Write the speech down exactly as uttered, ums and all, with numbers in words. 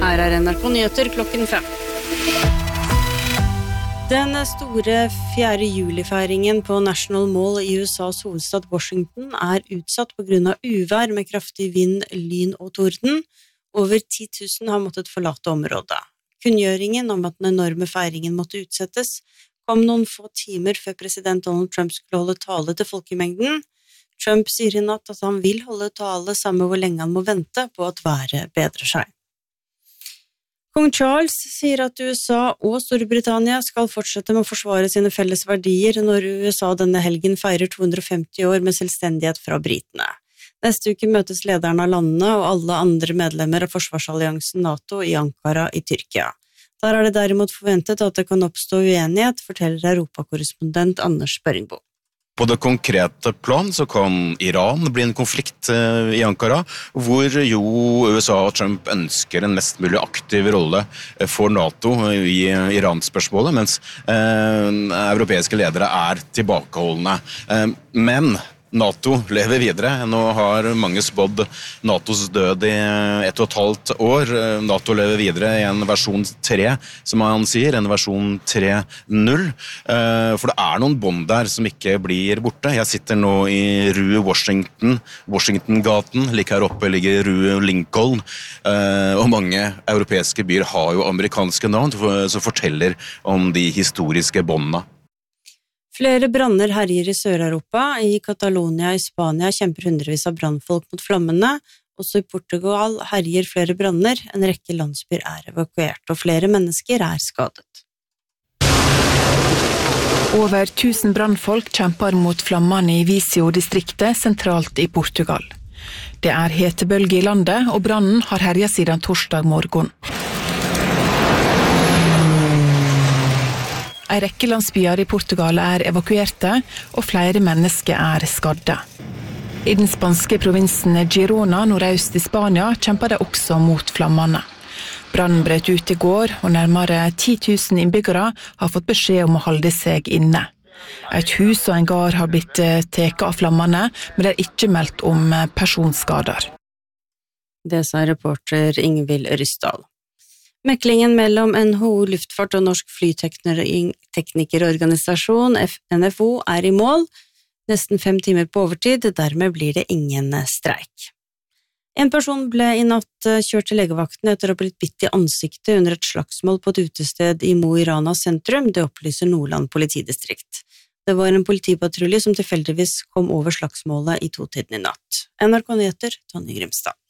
Her er N R K Nyheter klokken fem. Den store fjerde juli-feiringen på National Mall i U S A's hovedstad Washington er utsatt på grunn av uvær med kraftig vind, lyn og torden. Over ti tusen har måttet forlate området. Kunngjøringen om at den enorme feiringen måtte utsettes kom noen få timer før president Donald Trump skulle holde tale til folkemengden. Trump sier i natt at han vil holde tale samme hvor lenge han må vente på at været bedrer seg. Kong Charles sier at U S A og Storbritannia skal fortsette med å forsvare sine felles verdier når U S A denne helgen feirer to hundre og femti år med selvstendighet fra britene. Neste uke møtes lederne av landene og alle andre medlemmer av forsvarsalliansen NATO i Ankara i Tyrkia. Der er det derimot forventet at det kan oppstå uenighet, forteller europakorrespondent Anders Børingbo. På det konkrete plan så kan Iran bli en konflikt i Ankara, hvor jo U S A og Trump ønsker en mest mulig aktiv rolle for NATO i Iran-spørsmålet, mens eh, europeiske ledere er tilbakeholdende. Eh, men NATO lever videre. Nå har mange spådd NATOs død i ett og et halvt år. NATO lever videre i en versjon tre, som han sier, en versjon tre punkt null. For det er noen bånd der som ikke blir borte. Jeg sitter nå i Rue Washington, Washington-gaten. Like her oppe ligger Rue Lincoln. Og mange europeiske byer har jo amerikanske navn som forteller om de historiske båndene. Flere branner herjer i Sør-Europa. I Catalonia i Spania kjemper hundrevis av brannfolk mot flammene. Også i Portugal herjer flere branner. En rekke landsbyer er evakuert, og flere mennesker er skadet. Over tusen brannfolk kjemper mot flammene i Viseu-distriktet sentralt i Portugal. Det er hetebølge i landet, og brannen har herjet siden torsdag morgen. En rekke landsbyer i Portugal er evakuerte, og flere mennesker er skadde. I den spanske provinsen Girona, nordøst i Spania, kjemper de også mot flammene. Brannen brøt ut i går, og nærmere ti tusen innbyggere har fått beskjed om å holde seg inne. Et hus og en gard har blitt teket av flammene, men det er ikke meldt om personskader. Det sa reporter Ingvild Ryssdal. Meklingen mellom N H O Luftfart og Norsk Flyteknikerorganisasjon N F O er i mål, nesten fem timer på overtid, dermed blir det ingen streik. En person ble i natt kjørt til legevakten etter å ha blitt bitt i ansiktet under et slagsmål på et utested i Mo i Rana sentrum, det opplyser Nordland politidistrikt. Det var en politipatrulje som tilfeldigvis kom over slagsmålet i totiden i natt. N R K Nyheter, Tonje Grimstad.